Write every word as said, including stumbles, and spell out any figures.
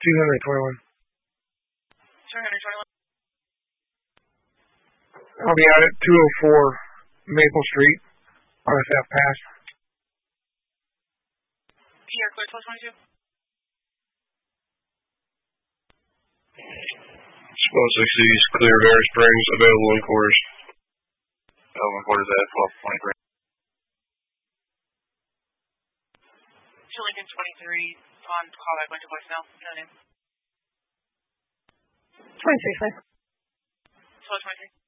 two hundred twenty-one. two hundred twenty-one. I'll be out at two oh four Maple Street, R S F Pass. Here, clear twelve twenty-two. Spot sixties, clear Bear Springs, available in quarters. Available in quarters at twelve twenty-three. Lincoln twenty-three on callback went to voicemail. No name. twenty-three, five. twelve twenty-three.